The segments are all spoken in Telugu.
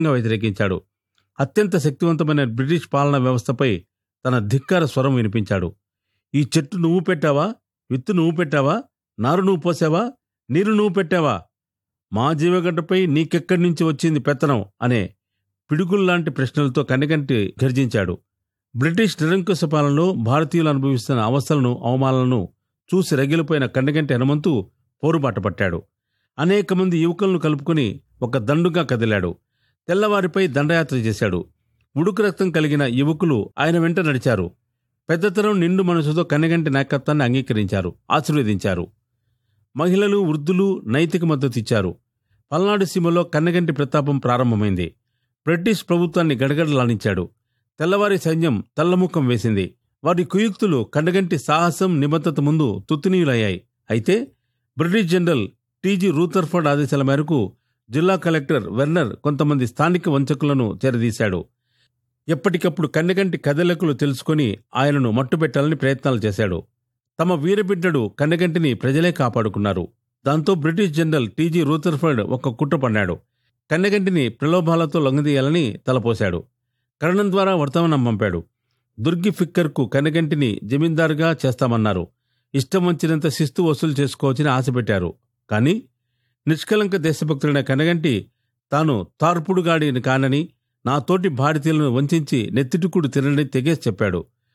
వ్యతిరేకించాడు. అత్యంత శక్తివంతమైన బ్రిటిష్ పాలనా వ్యవస్థపై తన ధిక్కార స్వరం వినిపించాడు. ఈ చెట్టు నువ్వు పెట్టావా, విత్తు నువ్వు పెట్టావా, నారు నువ్వు పోసావా, నీరు నువ్వు పెట్టావా, మా జీవగడ్డపై నీకెక్కడి నుంచి వచ్చింది పెత్తనం అనే పిడుగుల్లాంటి ప్రశ్నలతో కన్నెగంటి గర్జించాడు. బ్రిటిష్ నిరంకుశ పాలనలో భారతీయులు అనుభవిస్తున్న అవస్థలను, అవమానాలను చూసి రగిలిపోయిన కన్నెగంటి హనుమంతు పోరుబాట పట్టాడు. అనేక మంది యువకులను కలుపుకొని ఒక దండుగా కదిలాడు. తెల్లవారిపై దండయాత్ర చేశాడు. ఉడుకు రక్తం కలిగిన యువకులు ఆయన వెంట నడిచారు. పెద్దతరం నిండు మనసుతో కన్నెగంటి నాయకత్వాన్ని అంగీకరించారు, ఆశీర్వదించారు. మహిళలు, వృద్ధులు నైతిక మద్దతిచ్చారు. పల్నాడు సీమలో కన్నెగంటి ప్రతాపం ప్రారంభమైంది. బ్రిటిష్ ప్రభుత్వాన్ని గడగడలాడించాడు. తెల్లవారి సైన్యం తల్లముఖం వేసింది. వారి కుయుక్తులు కన్నెగంటి సాహసం, నిబద్ధత ముందు తుత్తునీయులయ్యాయి. అయితే బ్రిటిష్ జనరల్ టీజీ రూథర్ఫర్డ్ ఆదేశాల మేరకు జిల్లా కలెక్టర్ వెర్నర్ కొంతమంది స్థానిక వంచకులను చేరదీశాడు. ఎప్పటికప్పుడు కన్నెగంటి కదలికలు తెలుసుకుని ఆయనను మట్టుబెట్టాలని ప్రయత్నాలు చేశాడు. తమ వీరబిడ్డడు కన్నెగంటిని ప్రజలే కాపాడుకున్నారు. దాంతో బ్రిటిష్ జనరల్ టీజీ రూథర్ఫర్డ్ ఒక కుట్ర పన్నాడు. కన్నెగంటిని ప్రలోభాలతో లొంగదీయాలని తలపోశాడు. కరణం ద్వారా వర్తమానం పంపాడు. దుర్గి ఫిక్కర్కు కన్నెగంటిని జమీందారుగా చేస్తామన్నారు. ఇష్టం వచ్చినంత శిస్తు వసూలు చేసుకోవచ్చని ఆశ పెట్టారు. కానీ నిష్కలంక దేశభక్తుడైన కన్నెగంటి తాను తార్పుడుగాడిని కానని, నా తోటి భారతీయులను వంచి నెత్తిటుకుడు తినని తెగేసి చెప్పాడు.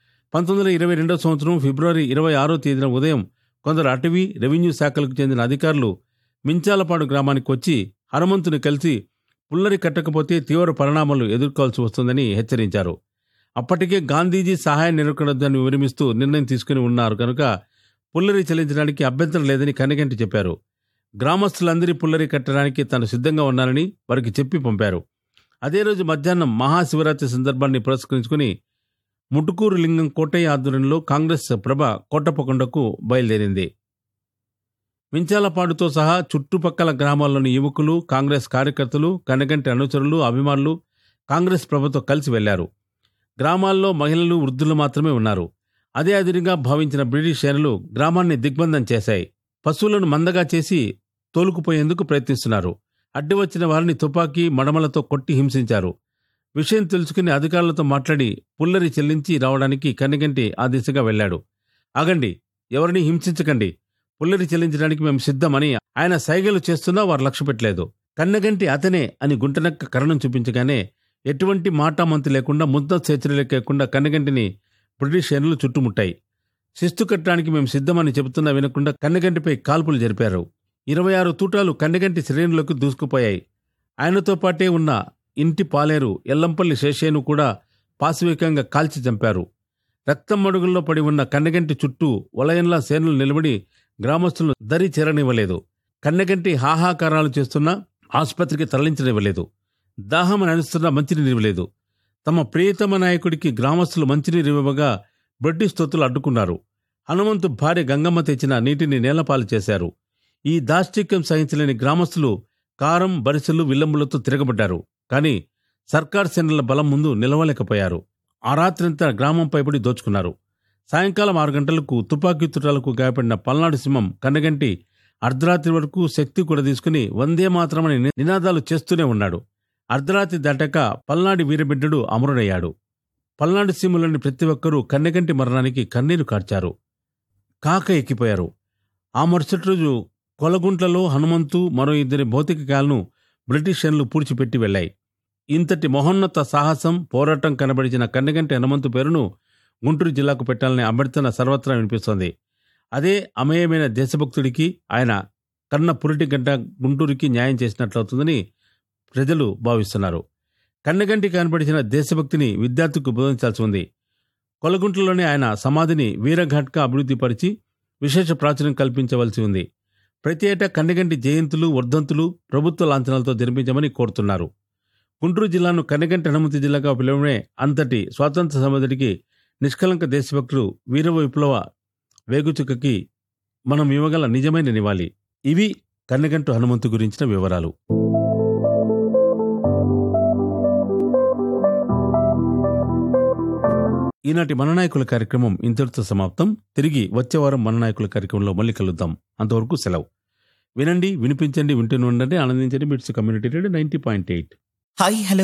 1922 సంవత్సరం ఫిబ్రవరి 26వ తేదీన ఉదయం కొందరు అటవీ, రెవెన్యూ శాఖలకు చెందిన అధికారులు మించాలపాడు గ్రామానికి వచ్చి హనుమంతుని కలిసి పుల్లరి కట్టకపోతే తీవ్ర పరిణామాలు ఎదుర్కోవాల్సి వస్తుందని హెచ్చరించారు. అప్పటికే గాంధీజీ సహాయ నిరాకరణను విరమిస్తూ నిర్ణయం తీసుకుని ఉన్నారు కనుక పుల్లరి చెల్లించడానికి అభ్యంతరం లేదని కన్నెగంటి చెప్పారు. గ్రామస్తులందరి పుల్లరి కట్టడానికి తాను సిద్ధంగా ఉన్నానని వారికి చెప్పి పంపారు. అదే రోజు మధ్యాహ్నం మహాశివరాత్రి సందర్భాన్ని పురస్కరించుకుని ముటుకూరు లింగం కోటయ్య ఆధ్వర్యంలో కాంగ్రెస్ ప్రభ కోటప్పకొండకు బయలుదేరింది. మించాలపాడుతో సహా చుట్టుపక్కల గ్రామాల్లోని యువకులు, కాంగ్రెస్ కార్యకర్తలు, కన్నెగంటి అనుచరులు, అభిమానులు కాంగ్రెస్ ప్రభతో కలిసి వెళ్లారు. గ్రామాల్లో మహిళలు, వృద్ధులు మాత్రమే ఉన్నారు. అదే అదిరిగా భావించిన బ్రిటిష్ సేనలు గ్రామాన్ని దిగ్బంధం చేశాయి. పశువులను మందగా చేసి తోలుకుపోయేందుకు ప్రయత్నిస్తున్నారు. అడ్డు వచ్చిన వారిని తుపాకీ, మడమలతో కొట్టి హింసించారు. విషయం తెలుసుకుని అధికారులతో మాట్లాడి పుల్లరి చెల్లించి రావడానికి కన్నెగంటి ఆ దిశగా వెళ్లాడు. ఆగండి, ఎవరిని హింసించకండి, పుల్లరి చెల్లించడానికి మేము సిద్ధమని ఆయన సైగలు చేస్తున్నా వారు లక్ష్యపెట్టలేదు. కన్నెగంటి అతనే అని గుంటనక్క కరణం చూపించగానే ఎటువంటి మాటామంతి లేకుండా, ముద్ద చేతులేకుండా కన్నెగంటిని బ్రిటిష్ సేనలు చుట్టుముట్టాయి. శిస్తు కట్టడానికి మేము సిద్ధమని చెబుతున్నా వినకుండా కన్నెగంటిపై కాల్పులు జరిపారు. 26 తూటాలు కన్నెగంటి శ్రేణులకు దూసుకుపోయాయి. ఆయనతో పాటే ఉన్న ఇంటి పాలేరు ఎల్లంపల్లి శేషయ్యను కూడా పాశవికంగా కాల్చి చంపారు. రక్తం మడుగుల్లో పడి ఉన్న కన్నెగంటి చుట్టూ వలయంలా సేనలు నిలబడి గ్రామస్తులను దరి చేరనివ్వలేదు. కన్నెగంటి హాహాకారాలు చేస్తున్నా ఆసుపత్రికి తరలించనివ్వలేదు. దాహమని అనిస్తున్నా మంచినీరివ్వలేదు. తమ ప్రియతమ నాయకుడికి గ్రామస్తులు మంచినీరివ్వగా బ్రిటిష్ తొత్తులు అడ్డుకున్నారు. హనుమంతు భార్య గంగమ్మ తెచ్చిన నీటిని నేలపాలు చేశారు. ఈ దాష్టిక్యం సహించలేని గ్రామస్తులు కారం, బరిసెలు, విల్లంబులతో తిరగబడ్డారు. కానీ సర్కార్ సేనల బలం ముందు నిలవలేకపోయారు. ఆ రాత్రంతా గ్రామంపై పడి దోచుకున్నారు. సాయంకాలం 6 గంటలకు తుపాకీ తుటాలకు గాయపడిన పల్నాడు సింహం కన్నెగంటి అర్ధరాత్రి వరకు శక్తి కూడా తీసుకుని వందే మాత్రమని నినాదాలు చేస్తూనే ఉన్నాడు. అర్ధరాత్రి దాటాక పల్నాడి వీరబిడ్డడు అమరుడయ్యాడు. పల్నాడు సీమలోని ప్రతి ఒక్కరూ కన్నెగంటి మరణానికి కన్నీరు కార్చారు, కాక ఎక్కిపోయారు. ఆ మరుసటి రోజు కొలగుంట్లలో హనుమంతు, మరో 2 భౌతిక కాయలను బ్రిటిష్ సేనలు పూడ్చిపెట్టి వెళ్లాయి. ఇంతటి మహోన్నత సాహసం, పోరాటం కనబడిచిన కన్నెగంటి హనుమంతు పేరును గుంటూరు జిల్లాకు పెట్టాలని అభ్యర్థన సర్వత్రా వినిపిస్తోంది. అదే అమేయమైన దేశభక్తుడికి, ఆయన కన్న పురిటి గడ్డ గుంటూరుకి న్యాయం చేసినట్లవుతుందని ప్రజలు భావిస్తున్నారు. కన్నెగంటి కనబడిచిన దేశభక్తిని విద్యార్థికి బోధించాల్సి ఉంది. కొలగుంట్లలోనే ఆయన సమాధిని వీరఘాట్గా అభివృద్ధిపరిచి విశేష ప్రాచుర్యం కల్పించవలసి ఉంది. ప్రతి ఏటా కన్నెగంటి జయంతులు, వర్ధంతులు ప్రభుత్వ లాంఛనాలతో జరిపించమని కోరుతున్నారు. గుంటూరు జిల్లాను కన్నెగంటి హనుమంతు జిల్లాగా పిలవడమే అంతటి స్వాతంత్ర సమధుడికి, నిష్కలంక దేశభక్తుడు, వీర విప్లవ వేగుచుకకి మనం ఇవ్వగల నిజమైన నివాళి. ఇవి కన్నెగంటి హనుమంతు గురించిన వివరాలు. ఈనాటి మననాయకుల కార్యక్రమం ఇంతటితో సమాప్తం. తిరిగి వచ్చే వారం మననాయకుల కార్యక్రమంలో మళ్ళీ కలుద్దాం. అంతవరకు సెలవు. వినండి, వినిపించండి, వింటూనే ఉండండి, ఆనందించండి. మిట్స్ కమ్యూనిటీ రేడియో 90.8. Hi hello